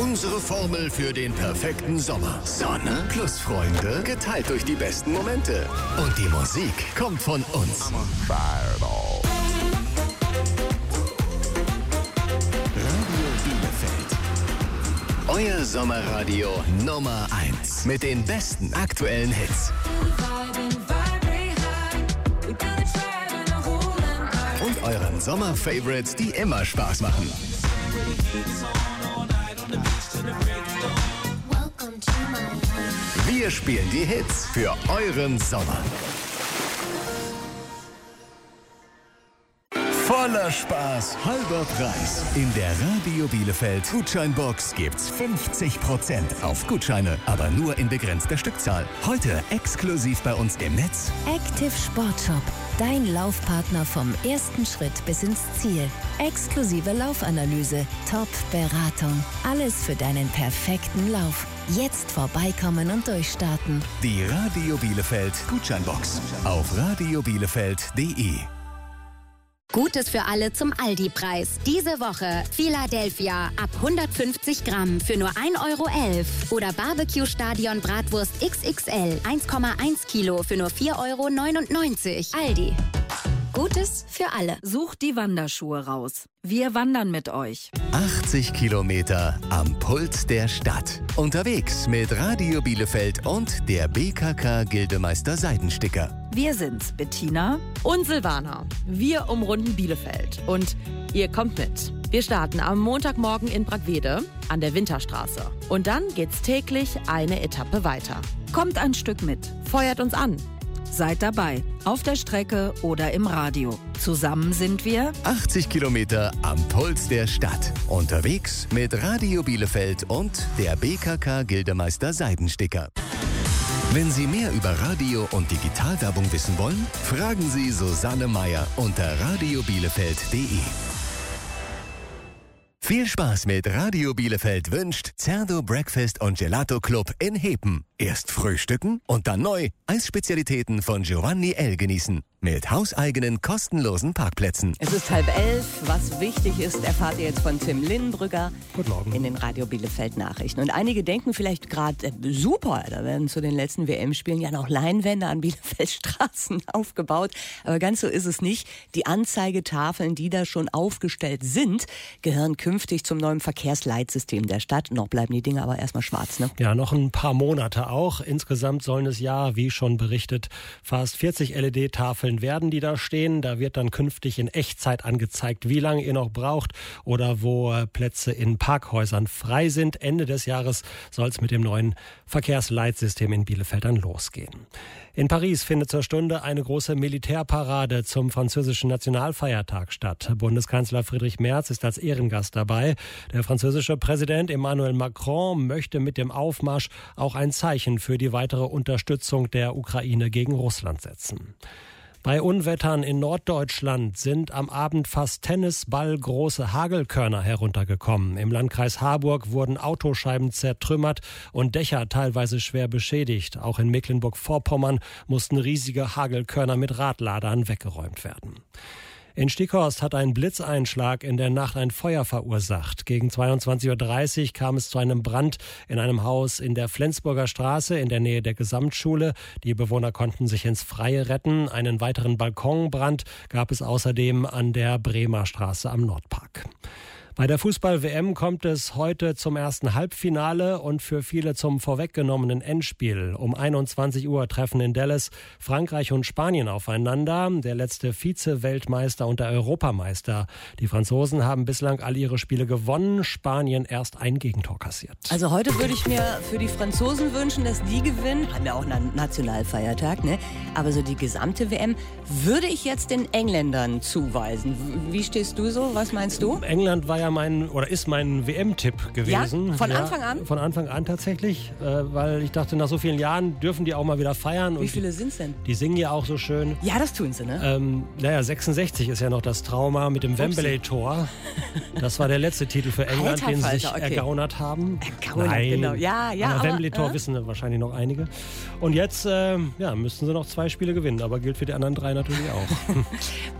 Unsere Formel für den perfekten Sommer. Sonne plus Freunde, geteilt durch die besten Momente. Und die Musik kommt von uns. Radio Bielefeld. Euer Sommerradio Nummer 1. Mit den besten aktuellen Hits. Und euren Sommer-Favorites, die immer Spaß machen. Wir spielen die Hits für euren Sommer. Voller Spaß, halber Preis. In der Radio Bielefeld Gutscheinbox gibt's 50% auf Gutscheine, aber nur in begrenzter Stückzahl. Heute exklusiv bei uns im Netz. Active Sportshop. Dein Laufpartner vom ersten Schritt bis ins Ziel. Exklusive Laufanalyse, Top-Beratung. Alles für deinen perfekten Lauf. Jetzt vorbeikommen und durchstarten. Die Radio Bielefeld Gutscheinbox auf radiobielefeld.de. Gutes für alle zum Aldi-Preis. Diese Woche Philadelphia ab 150 Gramm für nur 1,11 € oder Barbecue-Stadion Bratwurst XXL 1,1 Kilo für nur 4,99 €. Aldi. Gutes für alle. Sucht die Wanderschuhe raus. Wir wandern mit euch. 80 Kilometer am Puls der Stadt. Unterwegs mit Radio Bielefeld und der BKK Gildemeister Seidensticker. Wir sind's, Bettina und Silvana. Wir umrunden Bielefeld und ihr kommt mit. Wir starten am Montagmorgen in Bragwede an der Winterstraße. Und dann geht's täglich eine Etappe weiter. Kommt ein Stück mit. Feuert uns an. Seid dabei, auf der Strecke oder im Radio. Zusammen sind wir 80 Kilometer am Puls der Stadt. Unterwegs mit Radio Bielefeld und der BKK Gildemeister Seidensticker. Wenn Sie mehr über Radio- und Digitalwerbung wissen wollen, fragen Sie Susanne Meier unter radiobielefeld.de. Viel Spaß mit Radio Bielefeld wünscht Zerdo Breakfast und Gelato Club in Hepen. Erst frühstücken und dann neu Eisspezialitäten von Giovanni L. genießen. Mit hauseigenen kostenlosen Parkplätzen. Es ist 10:30. Was wichtig ist, erfahrt ihr jetzt von Tim Linnenbrücker. Guten Morgen. In den Radio Bielefeld Nachrichten. Und einige denken vielleicht gerade, super, da werden zu den letzten WM-Spielen ja noch Leinwände an Bielefelds Straßen aufgebaut. Aber ganz so ist es nicht. Die Anzeigetafeln, die da schon aufgestellt sind, gehören künftig zum neuen Verkehrsleitsystem der Stadt. Noch bleiben die Dinge aber erstmal schwarz, ne? Ja, noch ein paar Monate auch. Insgesamt sollen es ja, wie schon berichtet, fast 40 LED-Tafeln werden, die da stehen. Da wird dann künftig in Echtzeit angezeigt, wie lange ihr noch braucht oder wo Plätze in Parkhäusern frei sind. Ende des Jahres soll es mit dem neuen Verkehrsleitsystem in Bielefeld dann losgehen. In Paris findet zur Stunde eine große Militärparade zum französischen Nationalfeiertag statt. Bundeskanzler Friedrich Merz ist als Ehrengast dabei. Der französische Präsident Emmanuel Macron möchte mit dem Aufmarsch auch ein Zeichen für die weitere Unterstützung der Ukraine gegen Russland setzen. Bei Unwettern in Norddeutschland sind am Abend fast tennisballgroße Hagelkörner heruntergekommen. Im Landkreis Harburg wurden Autoscheiben zertrümmert und Dächer teilweise schwer beschädigt. Auch in Mecklenburg-Vorpommern mussten riesige Hagelkörner mit Radladern weggeräumt werden. In Stickhorst hat ein Blitzeinschlag in der Nacht ein Feuer verursacht. Gegen 22:30 Uhr kam es zu einem Brand in einem Haus in der Flensburger Straße in der Nähe der Gesamtschule. Die Bewohner konnten sich ins Freie retten. Einen weiteren Balkonbrand gab es außerdem an der Bremer Straße am Nordpark. Bei der Fußball-WM kommt es heute zum ersten Halbfinale und für viele zum vorweggenommenen Endspiel. Um 21 Uhr treffen in Dallas Frankreich und Spanien aufeinander. Der letzte Vize-Weltmeister und der Europameister. Die Franzosen haben bislang alle ihre Spiele gewonnen, Spanien erst ein Gegentor kassiert. Also heute würde ich mir für die Franzosen wünschen, dass die gewinnen. Haben ja auch einen Nationalfeiertag, ne? Aber so die gesamte WM würde ich jetzt den Engländern zuweisen. Wie stehst du so? Was meinst du? England war ja ist mein WM-Tipp gewesen. Ja? Von Anfang an? Von Anfang an tatsächlich, weil ich dachte, nach so vielen Jahren dürfen die auch mal wieder feiern. Wie viele sind es denn? Die singen ja auch so schön. Ja, das tun sie, ne? 66 ist ja noch das Trauma mit dem Wembley-Tor. Das war der letzte Titel für England, den sie sich ergaunert haben. Nein, genau. Ja, aber Wembley-Tor wissen wahrscheinlich noch einige. Und jetzt müssten sie noch 2 Spiele gewinnen, aber gilt für die anderen 3 natürlich auch.